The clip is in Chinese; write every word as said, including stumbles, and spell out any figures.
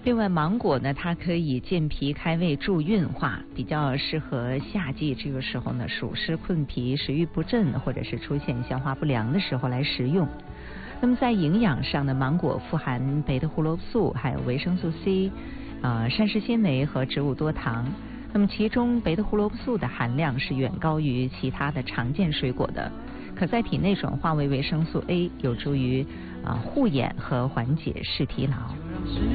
另外，芒果呢，它可以健脾开胃、助运化，比较适合夏季这个时候呢，暑湿困脾、食欲不振或者是出现消化不良的时候来食用。那么在营养上呢，芒果富含贝塔胡萝卜素，还有维生素 C， 呃，膳食纤维和植物多糖。那么其中贝塔胡萝卜素的含量是远高于其他的常见水果的，可在体内转化为维生素 A， 有助于啊、呃、护眼和缓解视疲劳。